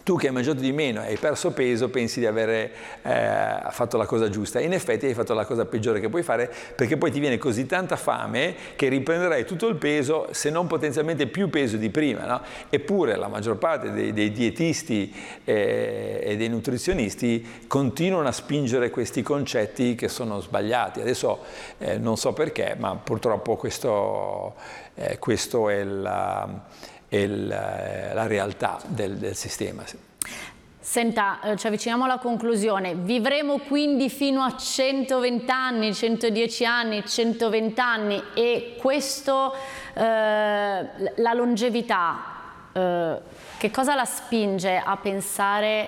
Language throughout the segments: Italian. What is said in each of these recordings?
tu che hai mangiato di meno e hai perso peso pensi di avere fatto la cosa giusta. In effetti hai fatto la cosa peggiore che puoi fare, perché poi ti viene così tanta fame che riprenderai tutto il peso, se non potenzialmente più peso di prima, no? Eppure la maggior parte dei dietisti e dei nutrizionisti continuano a spingere questi concetti che sono sbagliati. Adesso non so perché, ma purtroppo questo è la realtà del sistema. Senta, ci avviciniamo alla conclusione. Vivremo quindi fino a 120 anni, 110 anni, 120 anni e questo, la longevità, che cosa la spinge a pensare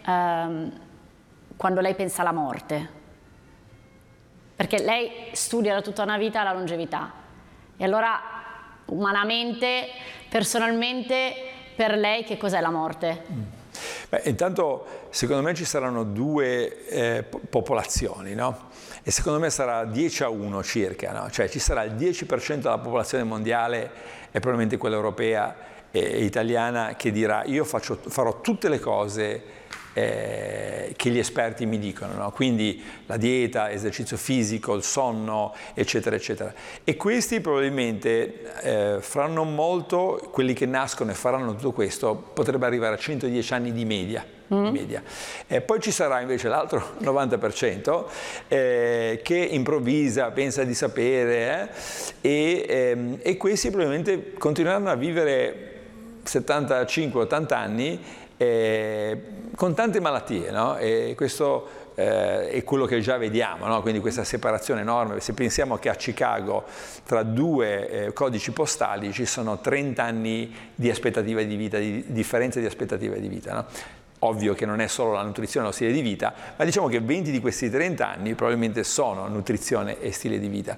quando lei pensa alla morte? Perché lei studia da tutta una vita la longevità e allora umanamente, personalmente, per lei che cos'è la morte? Beh, intanto secondo me ci saranno due popolazioni, no? E secondo me sarà 10-1 circa, no? Cioè ci sarà il 10% della popolazione mondiale e probabilmente quella europea e italiana che dirà io farò tutte le cose che gli esperti mi dicono, no? Quindi la dieta, esercizio fisico, il sonno, eccetera, eccetera. E questi probabilmente fra non molto, quelli che nascono e faranno tutto questo, potrebbe arrivare a 110 anni di media. Poi ci sarà invece l'altro 90% che improvvisa, pensa di sapere e questi probabilmente continueranno a vivere 75-80 anni con tante malattie, no? E questo è quello che già vediamo, no? Quindi questa separazione enorme. Se pensiamo che a Chicago tra due codici postali ci sono 30 anni di aspettativa di vita, di differenza di aspettativa di vita, no? Ovvio che non è solo la nutrizione o stile di vita, ma diciamo che 20 di questi 30 anni probabilmente sono nutrizione e stile di vita.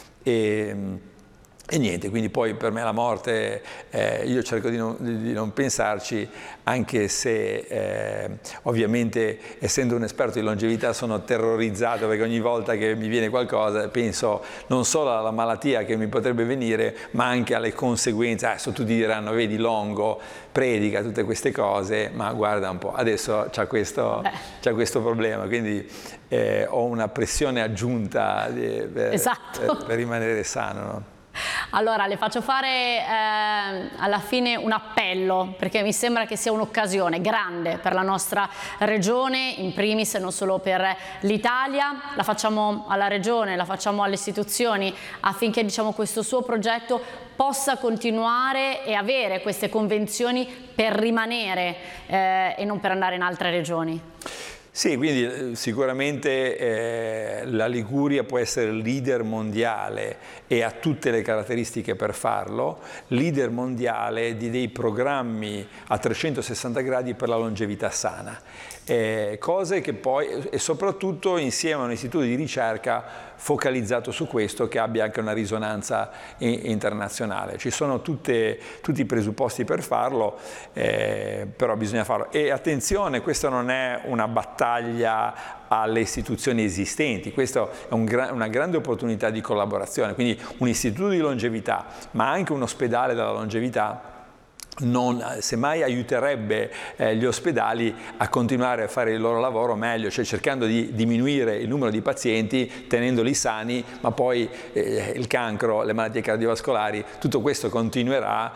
E niente, quindi poi per me la morte, io cerco di non pensarci, anche se ovviamente essendo un esperto di longevità sono terrorizzato perché ogni volta che mi viene qualcosa penso non solo alla malattia che mi potrebbe venire, ma anche alle conseguenze. Adesso tutti diranno, vedi Longo, predica tutte queste cose, ma guarda un po', adesso c'ha questo problema, quindi ho una pressione aggiunta per rimanere sano, no? Allora, le faccio fare alla fine un appello, perché mi sembra che sia un'occasione grande per la nostra regione, in primis non solo per l'Italia. La facciamo alla regione, la facciamo alle istituzioni, affinché diciamo, questo suo progetto possa continuare e avere queste convenzioni per rimanere e non per andare in altre regioni. Sì, quindi sicuramente la Liguria può essere leader mondiale e ha tutte le caratteristiche per farlo, leader mondiale di dei programmi a 360 gradi per la longevità sana. Cose che poi, e soprattutto insieme a un istituto di ricerca focalizzato su questo che abbia anche una risonanza internazionale. Ci sono tutti i presupposti per farlo, però bisogna farlo. E attenzione, questa non è una battaglia alle istituzioni esistenti, questa è una grande opportunità di collaborazione, quindi un istituto di longevità, ma anche un ospedale della longevità, semmai aiuterebbe gli ospedali a continuare a fare il loro lavoro meglio, cioè cercando di diminuire il numero di pazienti, tenendoli sani, ma poi il cancro, le malattie cardiovascolari, tutto questo continuerà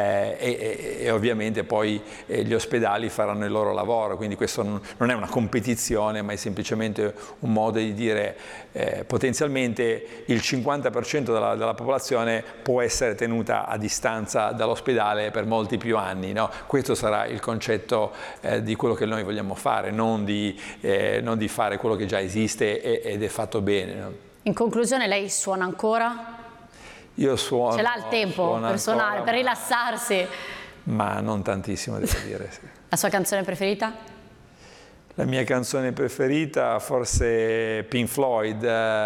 e ovviamente poi gli ospedali faranno il loro lavoro, quindi questo non è una competizione, ma è semplicemente un modo di dire potenzialmente il 50% della popolazione può essere tenuta a distanza dall'ospedale per molti più anni, no? Questo sarà il concetto di quello che noi vogliamo fare, non di fare quello che già esiste ed è fatto bene, no? In conclusione, lei suona ancora? Io suono. Ce l'ha il tempo per suonare, per rilassarsi? Ma non tantissimo, devo dire. Sì. La sua canzone preferita? La mia canzone preferita forse Pink Floyd,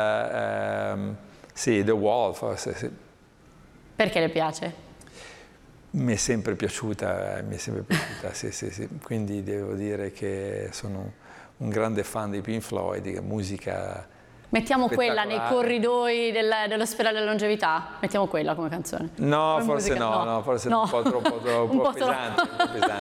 sì, The Wall forse, sì. Perché le piace? Mi è sempre piaciuta, sì, sì, sì. Quindi devo dire che sono un grande fan di Pink Floyd, di musica. Mettiamo quella nei corridoi dell'ospedale della longevità? Mettiamo quella come canzone? No, come forse musica? no, forse no. Un po' troppo pesante.